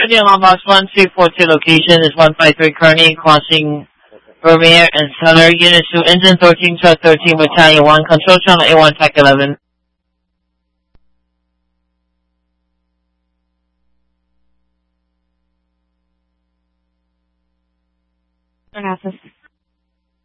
Daniel Box 1342 location is 153 Kearney, crossing Vermeer and Sutter. Unit 2, engine 13, truck 13, battalion 1, control channel A1, track 11. Analysis.